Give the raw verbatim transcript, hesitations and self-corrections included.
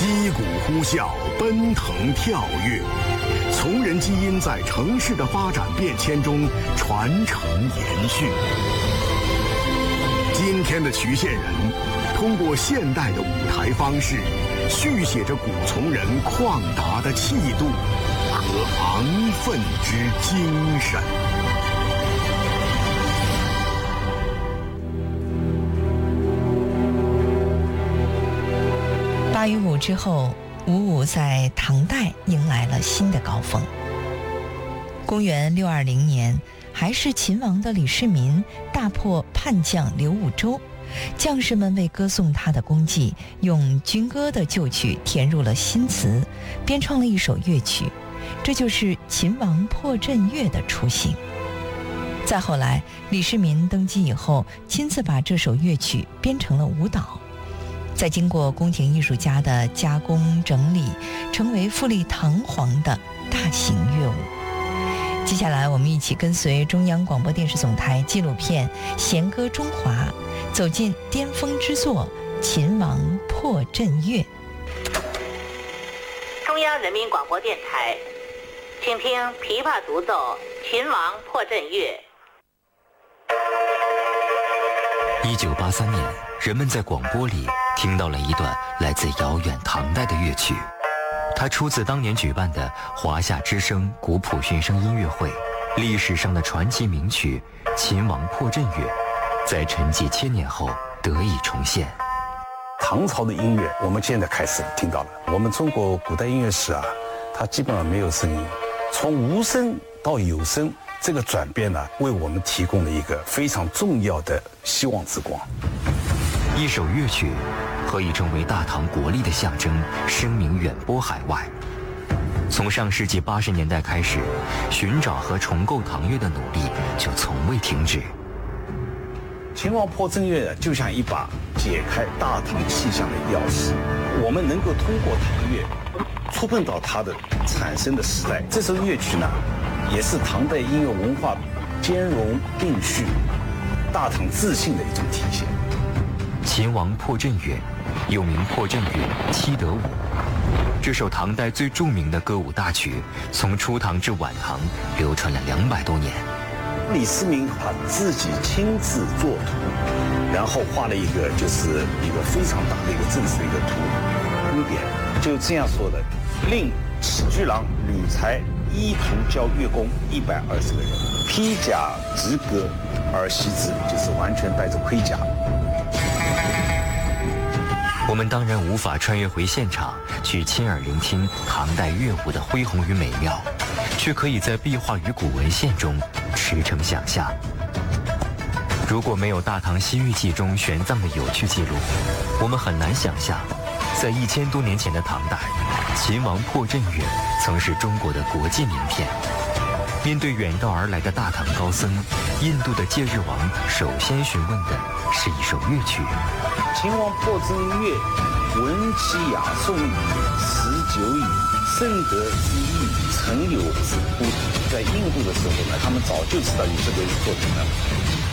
击鼓呼啸，奔腾跳跃，从人基因在城市的发展变迁中传承延续。今天的瞿县人，通过现代的舞台方式，续写着古从人旷达的气度和昂奋之精神。 八一五之后，武武在唐代迎来了新的高峰。公元六二零年，还是秦王的李世民大破叛将刘武周，将士们为歌颂他的功绩，用军歌的旧曲填入了新词，编创了一首乐曲，这就是秦王破阵乐的雏形。再后来，李世民登基以后，亲自把这首乐曲编成了舞蹈，再经过宫廷艺术家的加工整理，成为富丽堂皇的大型乐舞。接下来我们一起跟随中央广播电视总台纪录片《弦歌中华》，走进巅峰之作《秦王破阵乐》。 中央人民广播电台，请听琵琶独奏《秦王破阵乐》。 一九八三年，人们在广播里听到了一段来自遥远唐代的乐曲，它出自当年举办的华夏之声古朴韵声音乐会，历史上的传奇名曲《秦王破阵乐》，在沉寂千年后得以重现。 唐朝的音乐，我们现在开始听到了。我们中国古代音乐史啊，它基本上没有声音，从无声到有声，这个转变呢，为我们提供了一个非常重要的希望之光。 一首乐曲何以成为大唐国力的象征，声名远播海外。从上世纪八十年代开始，寻找和重构唐乐的努力就从未停止。 秦王破阵乐就像一把解开大唐气象的钥匙，我们能够通过唐乐触碰到它的产生的时代。这首乐曲呢，也是唐代音乐文化兼容并蓄、大唐自信的一种体现。 秦王破阵乐，又名破阵乐、七德舞。这首唐代最著名的歌舞大曲，从初唐至晚唐流传了两百多年。 李世民他自己亲自作图，然后画了一个就是一个非常大的一个正式的一个图徽匾，就这样说的：令齿居郎、吕才依图教乐工一百二十个人，披甲执戈而袭之，就是完全带着盔甲。 我们当然无法穿越回现场，去亲耳聆听唐代乐舞的恢宏与美妙，却可以在壁画与古文献中驰骋想象。如果没有《大唐西域记》中玄奘的有趣记录，我们很难想象，在一千多年前的唐代，秦王破阵乐曾是中国的国际名片。面对远道而来的大唐高僧，印度的戒日王首先询问的是一首乐曲。 秦王破阵乐，闻其雅颂矣，持久矣，甚得之意，曾有之乎？在印度的时候呢，他们早就知道有这个作品了。